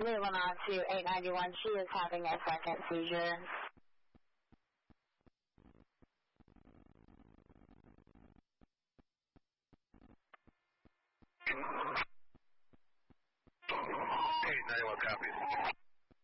Moving on to 891, she is having a second seizure. Hey, 91 copies.